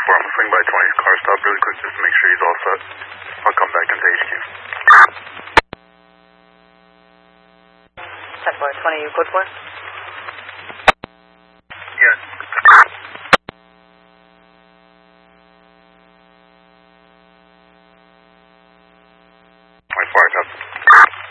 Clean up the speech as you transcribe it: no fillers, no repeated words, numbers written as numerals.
I'm gonna swing by 20's car stop really quick just to make sure he's all set. I'll come back into HQ. 10-4, 20, you code 4?